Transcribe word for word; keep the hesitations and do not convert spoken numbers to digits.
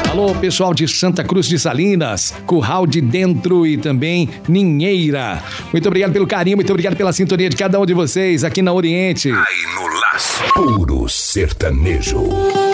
Alô, pessoal de Santa Cruz de Salinas, Curral de Dentro e também Ninheira. Muito obrigado pelo carinho, muito obrigado pela sintonia de cada um de vocês aqui na Oriente. Aí no Laço, puro sertanejo.